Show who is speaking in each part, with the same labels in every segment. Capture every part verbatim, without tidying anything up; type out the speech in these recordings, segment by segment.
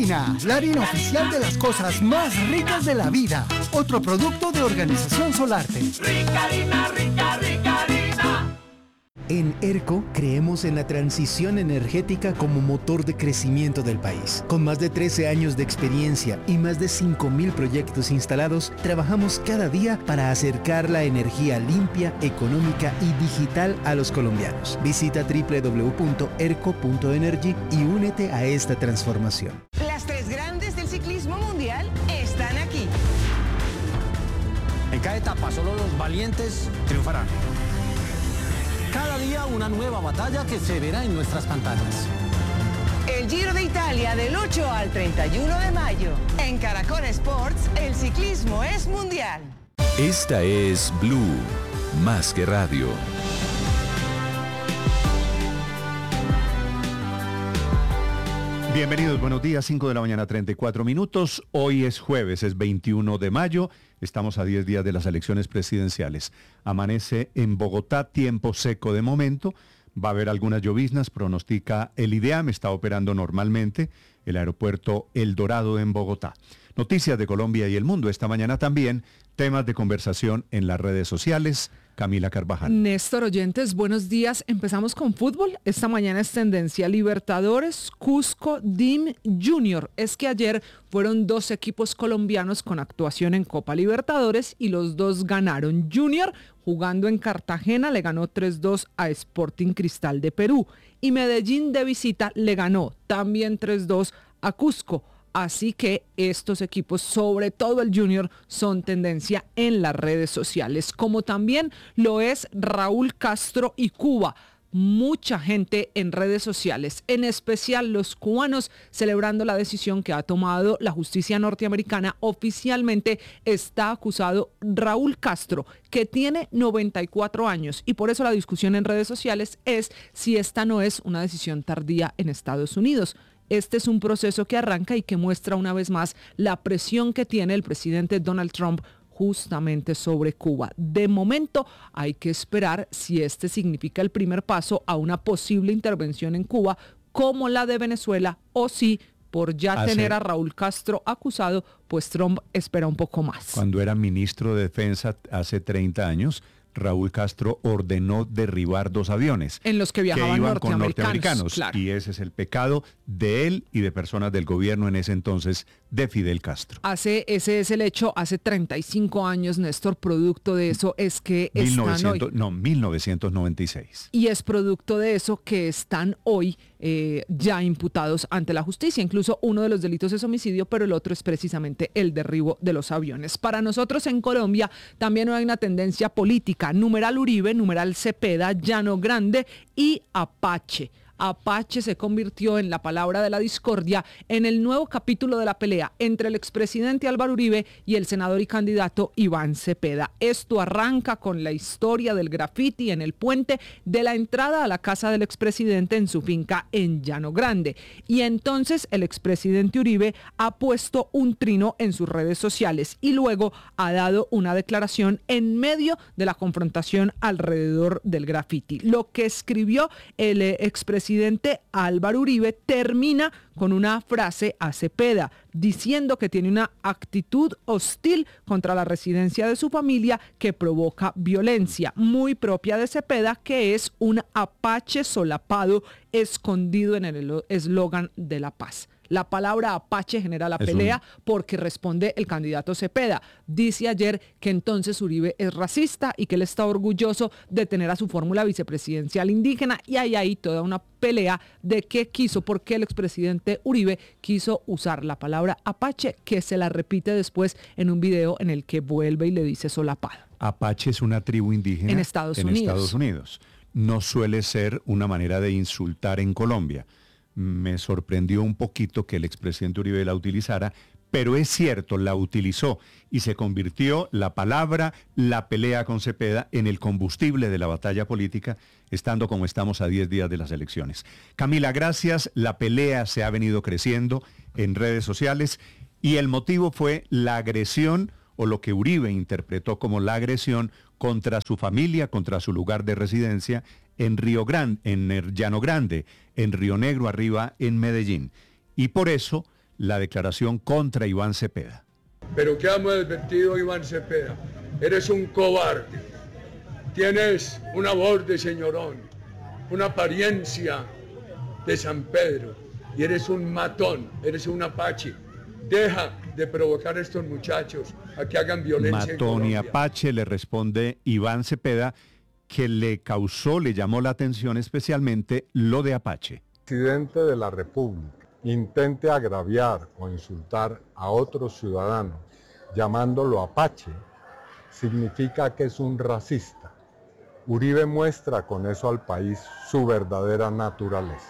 Speaker 1: Rica-Harina, la harina oficial de las cosas más ricas de la vida. Otro producto de Organización Solarte.
Speaker 2: Rica-Harina, rica, rica harina.
Speaker 3: En ERCO creemos en la transición energética como motor de crecimiento del país. Con más de trece años de experiencia y más de cinco mil proyectos instalados, trabajamos cada día para acercar la energía limpia, económica y digital a los colombianos. Visita doble u doble u doble u punto erco punto energy y únete a esta transformación.
Speaker 4: Las tres grandes del ciclismo mundial están aquí.
Speaker 5: En cada etapa solo los valientes triunfarán. Cada día una nueva batalla que se verá en nuestras pantallas.
Speaker 4: El Giro de Italia del ocho al treinta y uno de mayo. En Caracol Sports, el ciclismo es mundial.
Speaker 6: Esta es Blue, más que radio.
Speaker 7: Bienvenidos, buenos días, cinco de la mañana, treinta y cuatro minutos. Hoy es jueves, es veintiuno de mayo. Estamos a diez días de las elecciones presidenciales. Amanece en Bogotá, tiempo seco de momento. Va a haber algunas lloviznas, pronostica el IDEAM, está operando normalmente el aeropuerto El Dorado en Bogotá. Noticias de Colombia y el mundo. Esta mañana también temas de conversación en las redes sociales. Camila Carvajal.
Speaker 8: Néstor, oyentes, buenos días. Empezamos con fútbol. Esta mañana es tendencia Libertadores, Cusco, D I M, Junior. Es que ayer fueron dos equipos colombianos con actuación en Copa Libertadores y los dos ganaron. Junior, jugando en Cartagena, le ganó tres dos a Sporting Cristal de Perú. Y Medellín de visita le ganó también tres dos a Cusco. Así que estos equipos, sobre todo el Junior, son tendencia en las redes sociales, como también lo es Raúl Castro y Cuba. Mucha gente en redes sociales, en especial los cubanos, celebrando la decisión que ha tomado la justicia norteamericana. Oficialmente está acusado Raúl Castro, que tiene noventa y cuatro años, y por eso la discusión en redes sociales es si esta no es una decisión tardía en Estados Unidos. Este es un proceso que arranca y que muestra una vez más la presión que tiene el presidente Donald Trump justamente sobre Cuba. De momento hay que esperar si este significa el primer paso a una posible intervención en Cuba como la de Venezuela, o si por ya Hace, tener a Raúl Castro acusado, pues Trump espera un poco más.
Speaker 7: Cuando era ministro de Defensa hace treinta años, Raúl Castro ordenó derribar dos aviones
Speaker 8: en los que viajaban
Speaker 7: que iban
Speaker 8: norteamericanos,
Speaker 7: con norteamericanos,
Speaker 8: claro.
Speaker 7: Y ese es el pecado de él y de personas del gobierno en ese entonces de Fidel Castro.
Speaker 8: Hace, ese es el hecho, hace treinta y cinco años, Néstor, producto de eso es que
Speaker 7: mil novecientos,
Speaker 8: están hoy.
Speaker 7: No, mil novecientos noventa y seis.
Speaker 8: Y es producto de eso que están hoy eh, ya imputados ante la justicia. Incluso uno de los delitos es homicidio, pero el otro es precisamente el derribo de los aviones. Para nosotros en Colombia también hay una tendencia política. Numeral Uribe, numeral Cepeda, Llano Grande y Apache. Apache se convirtió en la palabra de la discordia en el nuevo capítulo de la pelea entre el expresidente Álvaro Uribe y el senador y candidato Iván Cepeda. Esto arranca con la historia del graffiti en el puente de la entrada a la casa del expresidente en su finca en Llano Grande. Y entonces el expresidente Uribe ha puesto un trino en sus redes sociales y luego ha dado una declaración en medio de la confrontación alrededor del graffiti. Lo que escribió el expresidente presidente Álvaro Uribe termina con una frase a Cepeda, diciendo que tiene una actitud hostil contra la residencia de su familia que provoca violencia, muy propia de Cepeda, que es un apache solapado escondido en el eslogan de la paz. La palabra apache genera la es pelea un... porque responde el candidato Cepeda. Dice ayer que entonces Uribe es racista y que él está orgulloso de tener a su fórmula vicepresidencial indígena, y hay ahí toda una pelea de qué quiso, por qué el expresidente Uribe quiso usar la palabra apache, que se la repite después en un video en el que vuelve y le dice solapado.
Speaker 7: Apache es una tribu indígena
Speaker 8: en Estados
Speaker 7: en
Speaker 8: Unidos.
Speaker 7: Estados Unidos. No suele ser una manera de insultar en Colombia. Me sorprendió un poquito que el expresidente Uribe la utilizara, pero es cierto, la utilizó y se convirtió la palabra, la pelea con Cepeda, en el combustible de la batalla política, estando como estamos a diez días de las elecciones. Camila, gracias. La pelea se ha venido creciendo en redes sociales y el motivo fue la agresión, o lo que Uribe interpretó como la agresión contra su familia, contra su lugar de residencia, en Río Grande, en Llano Grande, en Río Negro, arriba en Medellín. Y por eso la declaración contra Iván Cepeda.
Speaker 9: Pero quedamos advertido, Iván Cepeda, eres un cobarde, tienes una voz de señorón, una apariencia de San Pedro, y eres un matón, eres un apache. Deja de provocar a estos muchachos a que hagan violencia en
Speaker 7: Matón y
Speaker 9: Colombia.
Speaker 7: apache, le responde Iván Cepeda, que le causó, le llamó la atención especialmente lo de apache.
Speaker 10: Presidente de la República intente agraviar o insultar a otro ciudadano llamándolo apache, significa que es un racista. Uribe muestra con eso al país su verdadera naturaleza.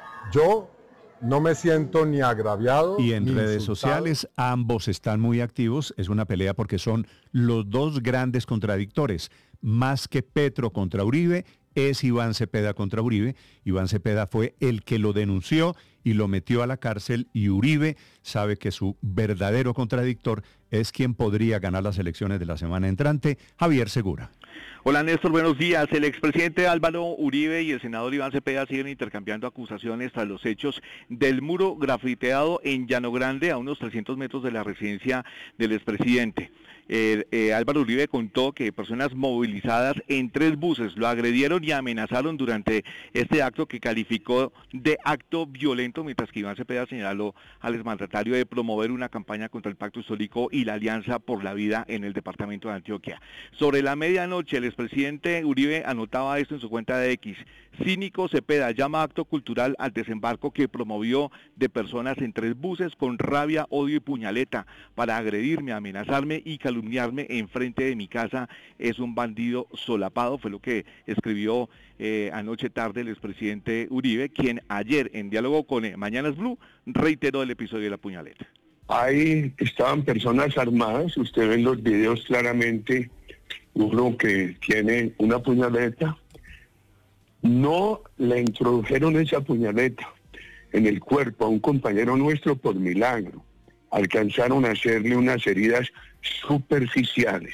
Speaker 10: Yo no me siento ni agraviado
Speaker 7: Y en
Speaker 10: ni
Speaker 7: redes
Speaker 10: insultado.
Speaker 7: sociales ambos están muy activos. Es una pelea porque son los dos grandes contradictores. Más que Petro contra Uribe, es Iván Cepeda contra Uribe. Iván Cepeda fue el que lo denunció y lo metió a la cárcel, y Uribe sabe que su verdadero contradictor es quien podría ganar las elecciones de la semana entrante, Javier Segura.
Speaker 11: Hola Néstor, buenos días. El expresidente Álvaro Uribe y el senador Iván Cepeda siguen intercambiando acusaciones tras los hechos del muro grafiteado en Llano Grande, a unos trescientos metros de la residencia del expresidente. Eh, eh, Álvaro Uribe contó que personas movilizadas en tres buses lo agredieron y amenazaron durante este acto, que calificó de acto violento, mientras que Iván Cepeda señaló al exmandatario de promover una campaña contra el pacto histórico y la alianza por la vida en el departamento de Antioquia. Sobre la medianoche, el expresidente Uribe anotaba esto en su cuenta de X. Cínico Cepeda llama acto cultural al desembarco que promovió de personas en tres buses con rabia, odio y puñaleta para agredirme, amenazarme y calumniarme en frente de mi casa. Es un bandido solapado, fue lo que escribió eh, anoche tarde el expresidente Uribe, quien ayer en diálogo con eh, Mañanas Blue reiteró el episodio de la puñaleta.
Speaker 12: Ahí estaban personas armadas, usted ve en los videos claramente uno que tiene una puñaleta. No le introdujeron esa puñaleta en el cuerpo a un compañero nuestro por milagro. Alcanzaron a hacerle unas heridas superficiales.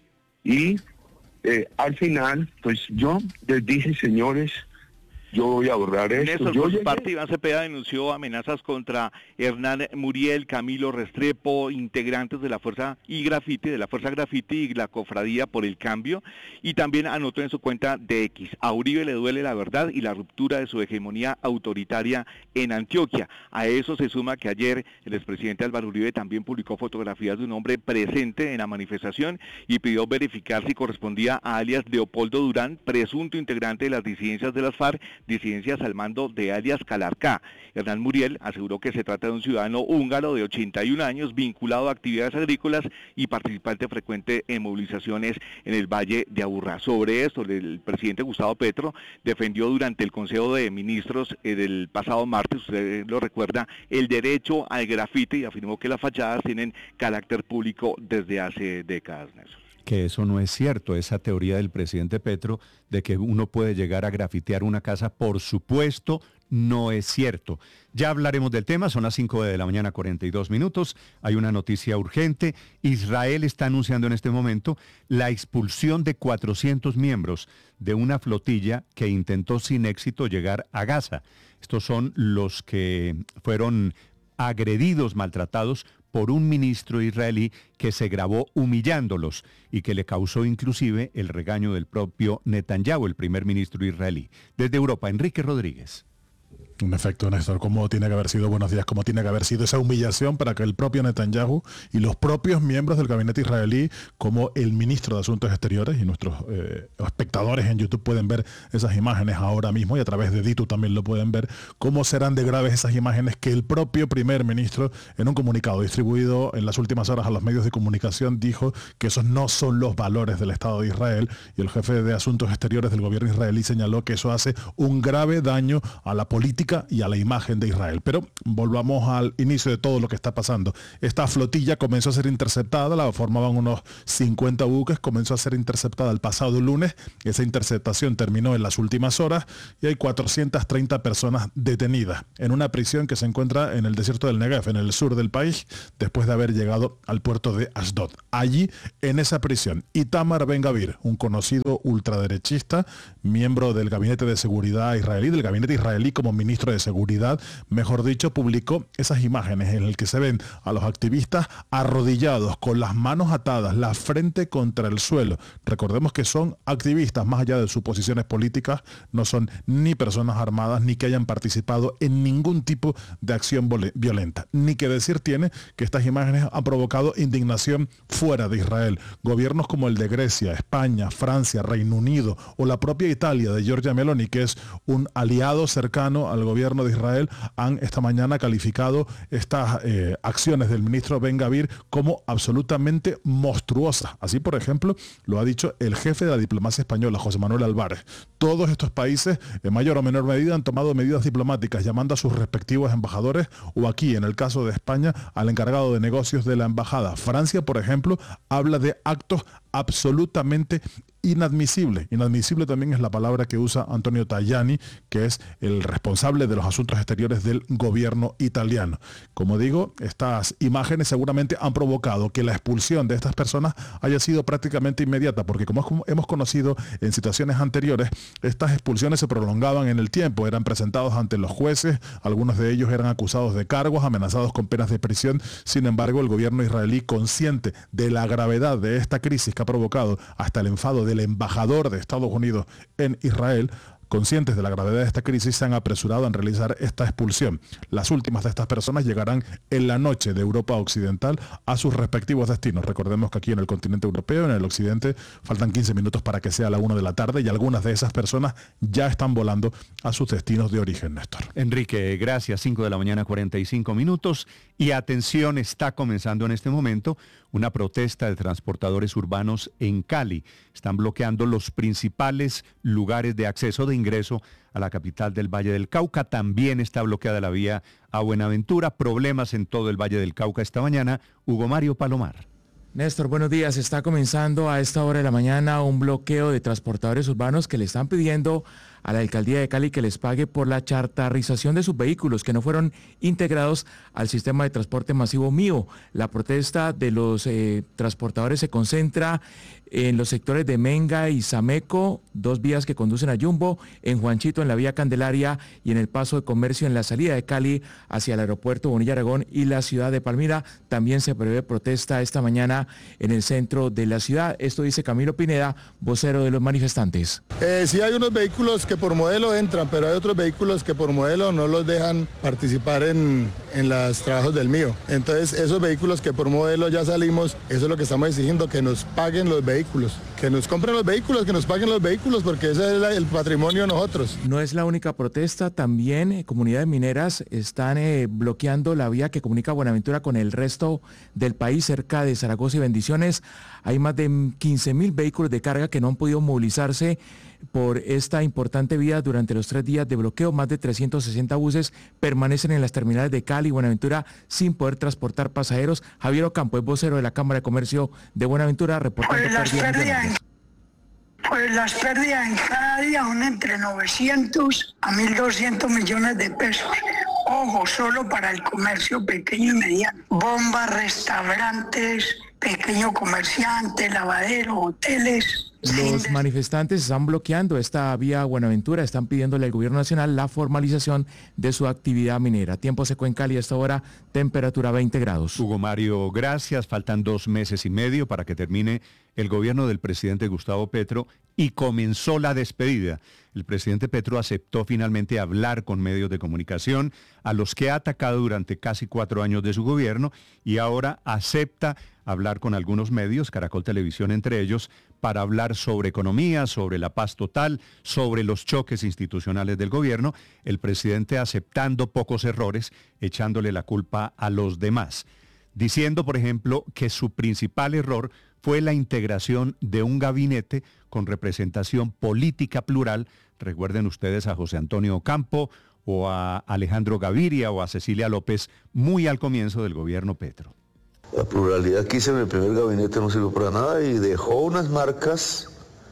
Speaker 12: Y eh, al final, pues yo les dije, señores, yo voy a borrar esto.
Speaker 11: Néstor,
Speaker 12: yo
Speaker 11: por su
Speaker 12: llegué...
Speaker 11: parte, Iván Cepeda denunció amenazas contra Hernán Muriel, Camilo Restrepo, integrantes de la Fuerza y Grafiti, de la Fuerza Grafiti y la Cofradía por el Cambio, y también anotó en su cuenta de X: a Uribe le duele la verdad y la ruptura de su hegemonía autoritaria en Antioquia. A eso se suma que ayer el expresidente Álvaro Uribe también publicó fotografías de un hombre presente en la manifestación y pidió verificar si correspondía a alias Leopoldo Durán, presunto integrante de las disidencias de las FARC, disidencias al mando de alias Calarcá. Hernán Muriel aseguró que se trata de un ciudadano húngaro de ochenta y un años, vinculado a actividades agrícolas y participante frecuente en movilizaciones en el Valle de Aburrá. Sobre esto, el presidente Gustavo Petro defendió durante el Consejo de Ministros eh, del pasado martes, usted lo recuerda, el derecho al grafite, y afirmó que las fachadas tienen carácter público desde hace décadas, Nelson.
Speaker 7: Que eso no es cierto, esa teoría del presidente Petro de que uno puede llegar a grafitear una casa, por supuesto, no es cierto. Ya hablaremos del tema, son las cinco de la mañana, cuarenta y dos minutos, hay una noticia urgente. Israel está anunciando en este momento la expulsión de cuatrocientos miembros de una flotilla que intentó sin éxito llegar a Gaza. Estos son los que fueron agredidos, maltratados por un ministro israelí que se grabó humillándolos y que le causó inclusive el regaño del propio Netanyahu, el primer ministro israelí. Desde Europa, Enrique Rodríguez.
Speaker 13: En efecto, Néstor, ¿cómo tiene que haber sido, buenos días, cómo tiene que haber sido esa humillación para que el propio Netanyahu y los propios miembros del gabinete israelí, como el ministro de Asuntos Exteriores, y nuestros eh, espectadores en YouTube pueden ver esas imágenes ahora mismo, y a través de Ditu también lo pueden ver, cómo serán de graves esas imágenes que el propio primer ministro, en un comunicado distribuido en las últimas horas a los medios de comunicación, dijo que esos no son los valores del Estado de Israel, y el jefe de Asuntos Exteriores del gobierno israelí señaló que eso hace un grave daño a la política y a la imagen de Israel. Pero volvamos al inicio de todo lo que está pasando. Esta flotilla comenzó a ser interceptada, la formaban unos cincuenta buques, comenzó a ser interceptada el pasado lunes. Esa interceptación terminó en las últimas horas y hay cuatrocientas treinta personas detenidas en una prisión que se encuentra en el desierto del Negev, en el sur del país, después de haber llegado al puerto de Ashdod. Allí, en esa prisión, Itamar Ben-Gavir, un conocido ultraderechista, miembro del gabinete de seguridad israelí, del gabinete israelí como ministro ministro de Seguridad, mejor dicho, publicó esas imágenes en las que se ven a los activistas arrodillados, con las manos atadas, la frente contra el suelo. Recordemos que son activistas, más allá de sus posiciones políticas, no son ni personas armadas, ni que hayan participado en ningún tipo de acción violenta. Ni que decir tiene que estas imágenes han provocado indignación fuera de Israel. Gobiernos como el de Grecia, España, Francia, Reino Unido o la propia Italia de Giorgia Meloni, que es un aliado cercano al gobierno de Israel, han esta mañana calificado estas eh, acciones del ministro Ben Gvir como absolutamente monstruosas. Así, por ejemplo, lo ha dicho el jefe de la diplomacia española, José Manuel Álvarez. Todos estos países, en mayor o menor medida, han tomado medidas diplomáticas llamando a sus respectivos embajadores, o aquí, en el caso de España, al encargado de negocios de la embajada. Francia, por ejemplo, habla de actos absolutamente inadmisible. Inadmisible también es la palabra que usa Antonio Tajani, que es el responsable de los asuntos exteriores del gobierno italiano. Como digo, estas imágenes seguramente han provocado que la expulsión de estas personas haya sido prácticamente inmediata, porque como hemos conocido en situaciones anteriores, estas expulsiones se prolongaban en el tiempo, eran presentados ante los jueces, algunos de ellos eran acusados de cargos, amenazados con penas de prisión. Sin embargo, el gobierno israelí, consciente de la gravedad de esta crisis que ha provocado hasta el enfado del embajador de Estados Unidos en Israel, conscientes de la gravedad de esta crisis, se han apresurado en realizar esta expulsión. Las últimas de estas personas llegarán en la noche de Europa Occidental a sus respectivos destinos. Recordemos que aquí en el continente europeo, en el occidente, faltan quince minutos para que sea la una de la tarde y algunas de esas personas ya están volando a sus destinos de origen, Néstor.
Speaker 7: Enrique, gracias. cinco de la mañana, cuarenta y cinco minutos. Y atención, está comenzando en este momento una protesta de transportadores urbanos en Cali. Están bloqueando los principales lugares de acceso de ingreso a la capital del Valle del Cauca. También está bloqueada la vía a Buenaventura. Problemas en todo el Valle del Cauca esta mañana. Hugo Mario Palomar.
Speaker 14: Néstor, buenos días. Está comenzando a esta hora de la mañana un bloqueo de transportadores urbanos que le están pidiendo a la Alcaldía de Cali que les pague por la chartarización de sus vehículos que no fueron integrados al sistema de transporte masivo mío. La protesta de los eh, transportadores se concentra en los sectores de Menga y Sameco, dos vías que conducen a Jumbo, en Juanchito, en la vía Candelaria, y en el paso de comercio en la salida de Cali hacia el aeropuerto Bonilla Aragón y la ciudad de Palmira. También se prevé protesta esta mañana en el centro de la ciudad. Esto dice Camilo Pineda, vocero de los manifestantes.
Speaker 15: Eh, sí hay unos vehículos que por modelo entran, pero hay otros vehículos que por modelo no los dejan participar en, en los trabajos del mío. Entonces, esos vehículos que por modelo ya salimos, eso es lo que estamos exigiendo, que nos paguen los vehículos, que nos compren los vehículos, que nos paguen los vehículos, porque ese es la, el patrimonio de nosotros.
Speaker 14: No es la única protesta, también eh, comunidades mineras están eh, bloqueando la vía que comunica Buenaventura con el resto del país, cerca de Zaragoza y Bendiciones. Hay más de quince mil vehículos de carga que no han podido movilizarse por esta importante vía durante los tres días de bloqueo. Más de trescientos sesenta buses permanecen en las terminales de Cali y Buenaventura sin poder transportar pasajeros. Javier Ocampo es vocero de la Cámara de Comercio de Buenaventura, reportando
Speaker 16: pues las pérdidas, pues las pérdidas en cada día son entre novecientos a mil doscientos millones de pesos. Ojo, solo para el comercio pequeño y mediano. Bombas, restaurantes, pequeño comerciante, lavadero, hoteles.
Speaker 14: Los manifestantes están bloqueando esta vía Buenaventura, están pidiéndole al gobierno nacional la formalización de su actividad minera. Tiempo seco en Cali a esta hora, temperatura veinte grados.
Speaker 7: Hugo Mario, gracias. Faltan dos meses y medio para que termine el gobierno del presidente Gustavo Petro y comenzó la despedida. El presidente Petro aceptó finalmente hablar con medios de comunicación a los que ha atacado durante casi cuatro años de su gobierno y ahora acepta hablar con algunos medios, Caracol Televisión entre ellos, para hablar sobre economía, sobre la paz total, sobre los choques institucionales del gobierno, el presidente aceptando pocos errores, echándole la culpa a los demás, diciendo, por ejemplo, que su principal error fue la integración de un gabinete con representación política plural. Recuerden ustedes a José Antonio Ocampo o a Alejandro Gaviria o a Cecilia López muy al comienzo del gobierno Petro.
Speaker 17: La pluralidad que hice en el primer gabinete no sirvió para nada y dejó unas marcas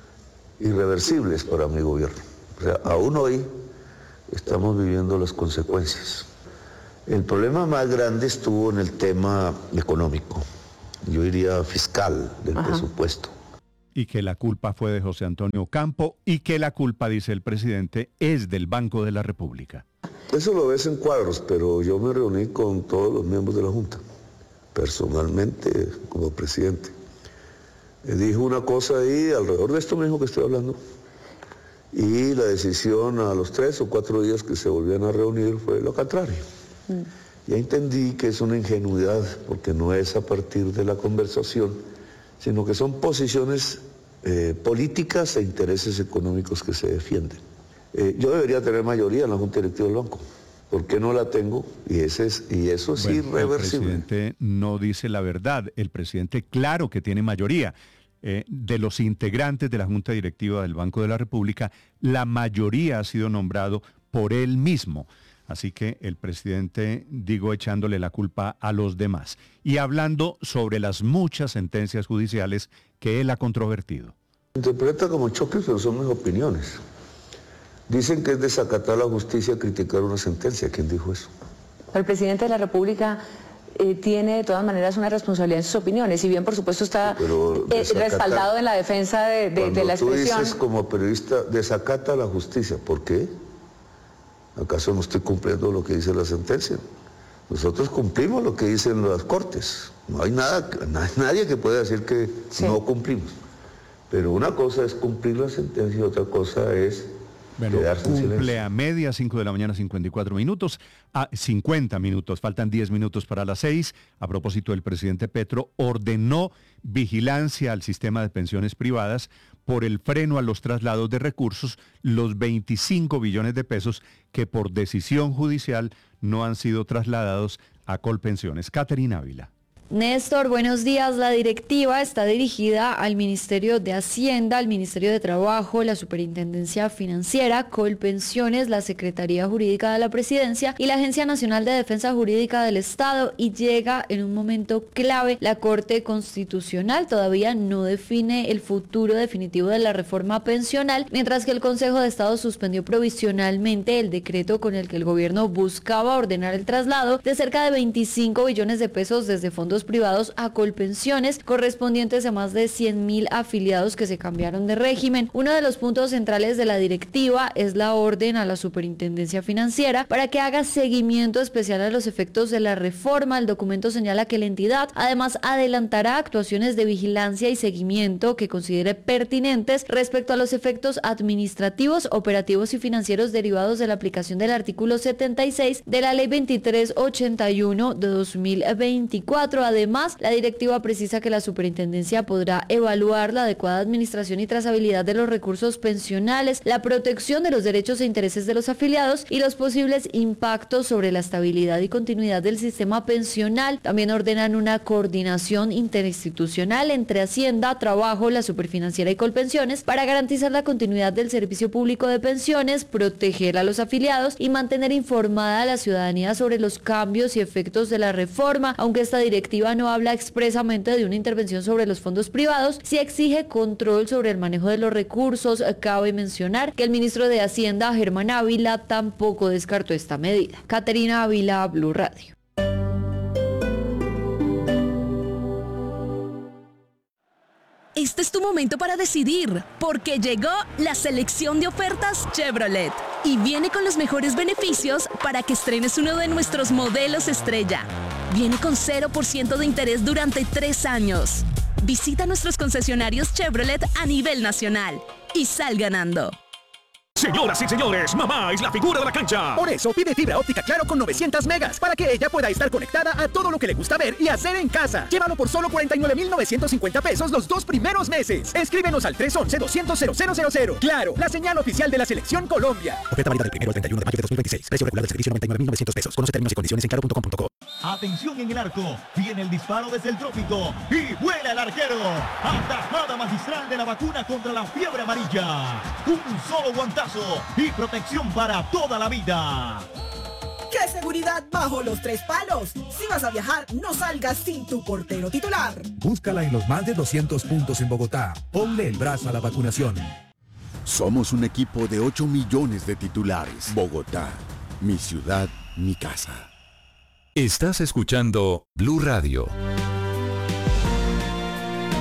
Speaker 17: irreversibles para mi gobierno. O sea, aún hoy estamos viviendo las consecuencias. El problema más grande estuvo en el tema económico, yo diría fiscal del Ajá. presupuesto.
Speaker 7: Y que la culpa fue de José Antonio Ocampo y que la culpa, dice el presidente, es del Banco de la República.
Speaker 17: Eso lo ves en cuadros, pero yo me reuní con todos los miembros de la Junta, personalmente como presidente. Eh, dijo una cosa ahí, alrededor de esto mismo que estoy hablando, y la decisión a los tres o cuatro días que se volvían a reunir fue lo contrario. Mm. Ya entendí que es una ingenuidad, porque no es a partir de la conversación, sino que son posiciones eh, políticas e intereses económicos que se defienden. Eh, yo debería tener mayoría en la Junta Directiva del Banco. ¿Por qué no la tengo? Y, ese es, y eso es bueno, irreversible.
Speaker 7: El presidente no dice la verdad. El presidente, claro que tiene mayoría. Eh, de los integrantes de la Junta Directiva del Banco de la República, la mayoría ha sido nombrado por él mismo. Así que el presidente, digo, echándole la culpa a los demás. Y hablando sobre las muchas sentencias judiciales que él ha controvertido.
Speaker 17: Interpreta como choques, pero son mis opiniones. Dicen que es desacatar la justicia criticar una sentencia. ¿Quién dijo eso?
Speaker 18: El presidente de la República eh, tiene de todas maneras una responsabilidad en sus opiniones, si bien por supuesto está eh, respaldado en la defensa de, de, de la expresión.
Speaker 17: Tú dices como periodista, desacata la justicia. ¿Por qué? ¿Acaso no estoy cumpliendo lo que dice la sentencia? Nosotros cumplimos lo que dicen las cortes. No hay nada, nadie que pueda decir que sí. No cumplimos. Pero una cosa es cumplir la sentencia y otra cosa es
Speaker 7: bueno, cumple a media, cinco de la mañana, cincuenta y cuatro minutos, a cincuenta minutos, faltan diez minutos para las seis. A propósito, el presidente Petro ordenó vigilancia al sistema de pensiones privadas por el freno a los traslados de recursos, los veinticinco billones de pesos que por decisión judicial no han sido trasladados a Colpensiones. Caterina Ávila.
Speaker 19: Néstor, buenos días. La directiva está dirigida al Ministerio de Hacienda, al Ministerio de Trabajo, la Superintendencia Financiera, Colpensiones, la Secretaría Jurídica de la Presidencia y la Agencia Nacional de Defensa Jurídica del Estado, y llega en un momento clave. La Corte Constitucional todavía no define el futuro definitivo de la reforma pensional, mientras que el Consejo de Estado suspendió provisionalmente el decreto con el que el gobierno buscaba ordenar el traslado de cerca de veinticinco billones de pesos desde fondos privados a Colpensiones, correspondientes a más de cien mil afiliados que se cambiaron de régimen. Uno de los puntos centrales de la directiva es la orden a la Superintendencia Financiera para que haga seguimiento especial a los efectos de la reforma. El documento señala que la entidad además adelantará actuaciones de vigilancia y seguimiento que considere pertinentes respecto a los efectos administrativos, operativos y financieros derivados de la aplicación del artículo setenta y seis de la Ley veintitrés ochenta y uno de dos mil veinticuatro. Además, la directiva precisa que la superintendencia podrá evaluar la adecuada administración y trazabilidad de los recursos pensionales, la protección de los derechos e intereses de los afiliados y los posibles impactos sobre la estabilidad y continuidad del sistema pensional. También ordenan una coordinación interinstitucional entre Hacienda, Trabajo, la Superfinanciera y Colpensiones para garantizar la continuidad del servicio público de pensiones, proteger a los afiliados y mantener informada a la ciudadanía sobre los cambios y efectos de la reforma. Aunque esta directiva no habla expresamente de una intervención sobre los fondos privados, sí exige control sobre el manejo de los recursos. Cabe mencionar que el ministro de Hacienda, Germán Ávila, tampoco descartó esta medida. Caterina Ávila, Blue Radio.
Speaker 20: Este es tu momento para decidir, porque llegó la selección de ofertas Chevrolet y viene con los mejores beneficios para que estrenes uno de nuestros modelos estrella. Viene con cero por ciento de interés durante tres años. Visita nuestros concesionarios Chevrolet a nivel nacional y sal ganando.
Speaker 21: Señoras y señores, mamá es la figura de la cancha.
Speaker 22: Por eso pide fibra óptica Claro con novecientos megas para que ella pueda estar conectada a todo lo que le gusta ver y hacer en casa. Llévalo por solo cuarenta y nueve mil novecientos cincuenta pesos los dos primeros meses. Escríbenos al tres once, doscientos, cero cero cero cero. Claro, la señal oficial de la Selección Colombia.
Speaker 23: Oferta válida del primero al treinta y uno de mayo de dos mil veintiséis. Precio regular del servicio noventa y nueve mil novecientos pesos. Conoce términos y condiciones en claro punto com punto co.
Speaker 24: Atención en el arco. Viene el disparo desde el trópico y vuela el arquero. Atajada magistral de la vacuna contra la fiebre amarilla. Un solo guantazo y protección para toda la vida.
Speaker 25: ¡Qué seguridad bajo los tres palos! Si vas a viajar, no salgas sin tu portero titular.
Speaker 26: Búscala en los más de doscientos puntos en Bogotá. Ponle el brazo a la vacunación.
Speaker 27: Somos un equipo de ocho millones de titulares. Bogotá, mi ciudad, mi casa.
Speaker 6: Estás escuchando Blue Radio.
Speaker 7: Quedó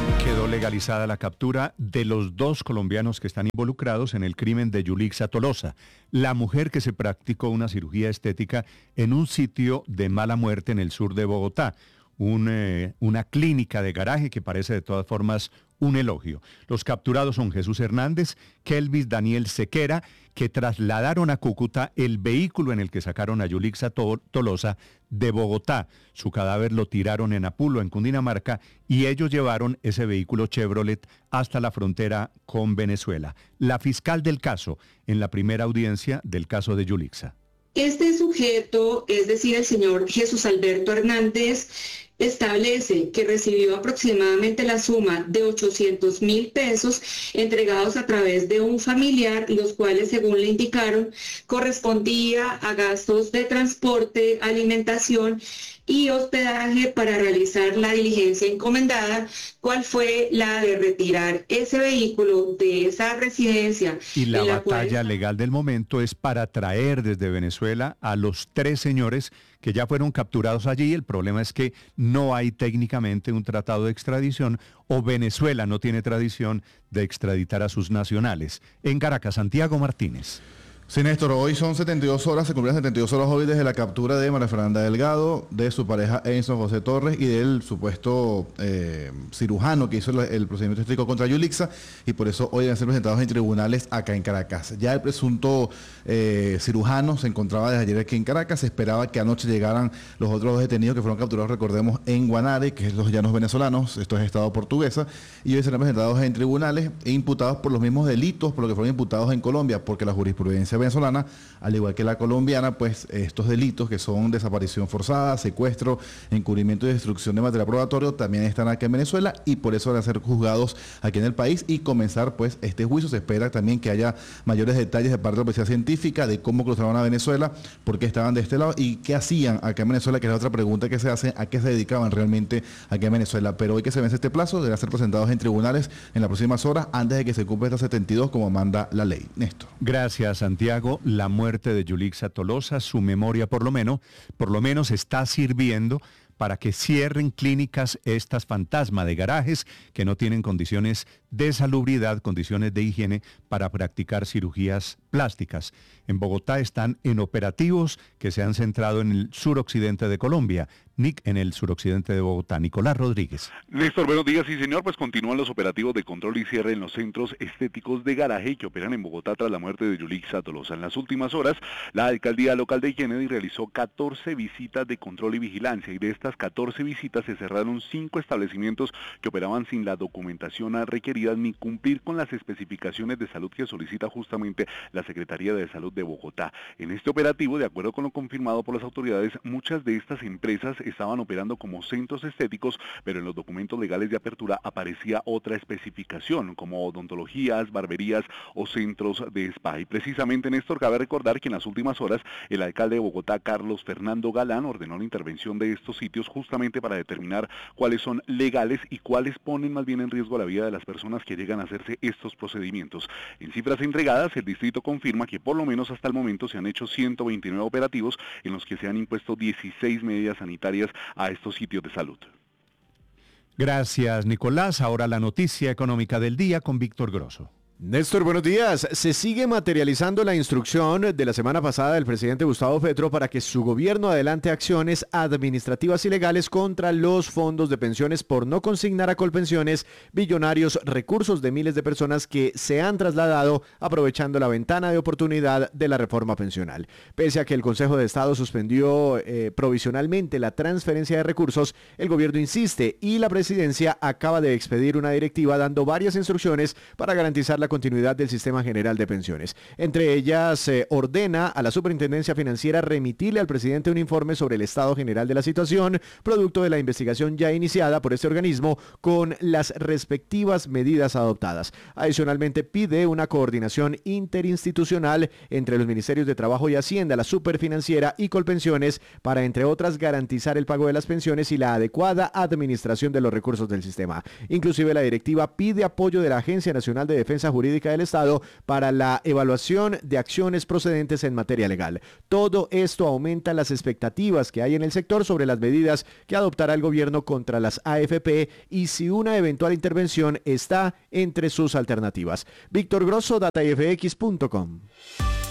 Speaker 7: Quedó legalizada la captura de los dos colombianos que están involucrados en el crimen de Yulixa Tolosa, la mujer que se practicó una cirugía estética en un sitio de mala muerte en el sur de Bogotá, un, eh, una clínica de garaje que parece de todas formas un elogio. Los capturados son Jesús Hernández, Kelvis Daniel Sequera, que trasladaron a Cúcuta el vehículo en el que sacaron a Yulixa Tolosa de Bogotá. Su cadáver lo tiraron en Apulo, en Cundinamarca, y ellos llevaron ese vehículo Chevrolet hasta la frontera con Venezuela. La fiscal del caso, en la primera audiencia del caso de Yulixa.
Speaker 1: Este sujeto, es decir, el señor Jesús Alberto Hernández, establece que recibió aproximadamente la suma de ochocientos mil pesos entregados a través de un familiar, los cuales, según le indicaron, correspondía a gastos de transporte, alimentación y hospedaje para realizar la diligencia encomendada, cuál fue la de retirar ese vehículo de esa residencia.
Speaker 7: Y la,
Speaker 1: la
Speaker 7: batalla
Speaker 1: cual...
Speaker 7: legal del momento es para traer desde Venezuela a los tres señores que ya fueron capturados allí. El problema es que no hay técnicamente un tratado de extradición, o Venezuela no tiene tradición de extraditar a sus nacionales. En Caracas, Santiago Martínez.
Speaker 2: Sí, Néstor, hoy son setenta y dos horas, se cumplieron setenta y dos horas hoy desde la captura de María Fernanda Delgado, de su pareja Enzo José Torres y del supuesto eh, cirujano que hizo el, el procedimiento estético contra Yulixa, y por eso hoy deben ser presentados en tribunales acá en Caracas. Ya el presunto eh, cirujano se encontraba desde ayer aquí en Caracas, se esperaba que anoche llegaran los otros dos detenidos que fueron capturados, recordemos, en Guanare, que es los llanos venezolanos, esto es Estado portuguesa, y hoy serán presentados en tribunales e imputados por los mismos delitos por los que fueron imputados en Colombia, porque la jurisprudencia venezolana, al igual que la colombiana, pues estos delitos que son desaparición forzada, secuestro, encubrimiento y destrucción de material probatorio también están aquí en Venezuela, y por eso van a ser juzgados aquí en el país y comenzar pues este juicio. Se espera también que haya mayores detalles de parte de la policía científica de cómo cruzaron a Venezuela, por qué estaban de este lado y qué hacían acá en Venezuela, que es la otra pregunta que se hace, a qué se dedicaban realmente aquí en Venezuela. Pero hoy que se vence este plazo, deberán ser presentados en tribunales en las próximas horas antes de que se cumpla esta setenta y dos como manda la ley. Néstor.
Speaker 7: Gracias, Santiago. La muerte de Yulixa Tolosa, su memoria por lo menos, por lo menos está sirviendo para que cierren clínicas estas fantasma de garajes que no tienen condiciones de salubridad, condiciones de higiene para practicar cirugías plásticas. En Bogotá están en operativos que se han centrado en el suroccidente de Colombia. Nick, en el suroccidente de Bogotá. Nicolás Rodríguez.
Speaker 11: Néstor, buenos días, sí señor, pues continúan los operativos de control y cierre en los centros estéticos de garaje que operan en Bogotá tras la muerte de Yulixa Tolosa. En las últimas horas, la alcaldía local de Kennedy realizó catorce visitas de control y vigilancia, y de estas catorce visitas se cerraron cinco establecimientos que operaban sin la documentación requerida ni cumplir con las especificaciones de salud que solicita justamente la Secretaría de Salud de Bogotá. En este operativo, de acuerdo con lo confirmado por las autoridades, muchas de estas empresas estaban operando como centros estéticos, pero en los documentos legales de apertura aparecía otra especificación, como odontologías, barberías o centros de spa. Y precisamente, Néstor, cabe recordar que en las últimas horas el alcalde de Bogotá, Carlos Fernando Galán, ordenó la intervención de estos sitios justamente para determinar cuáles son legales y cuáles ponen más bien en riesgo la vida de las personas que llegan a hacerse estos procedimientos. En cifras entregadas, el distrito confirma que por lo menos hasta el momento se han hecho ciento veintinueve operativos en los que se han impuesto dieciséis medidas sanitarias a estos sitios de salud.
Speaker 7: Gracias, Nicolás. Ahora la noticia económica del día con Víctor Grosso.
Speaker 3: Néstor, buenos días. Se sigue materializando la instrucción de la semana pasada del presidente Gustavo Petro para que su gobierno adelante acciones administrativas y legales contra los fondos de pensiones por no consignar a Colpensiones billonarios recursos de miles de personas que se han trasladado aprovechando la ventana de oportunidad de la reforma pensional. Pese a que el Consejo de Estado suspendió eh, provisionalmente la transferencia de recursos, el gobierno insiste y la presidencia acaba de expedir una directiva dando varias instrucciones para garantizar la continuidad del sistema general de pensiones. Entre ellas, se eh, ordena a la Superintendencia Financiera remitirle al presidente un informe sobre el estado general de la situación, producto de la investigación ya iniciada por este organismo con las respectivas medidas adoptadas. Adicionalmente, pide una coordinación interinstitucional entre los Ministerios de Trabajo y Hacienda, la Superfinanciera y Colpensiones para, entre otras, garantizar el pago de las pensiones y la adecuada administración de los recursos del sistema. Inclusive, la directiva pide apoyo de la Agencia Nacional de Defensa Jurídica del Estado para la evaluación de acciones procedentes en materia legal. Todo esto aumenta las expectativas que hay en el sector sobre las medidas que adoptará el gobierno contra las A F P y si una eventual intervención está entre sus alternativas. Víctor Grosso, data f x punto com.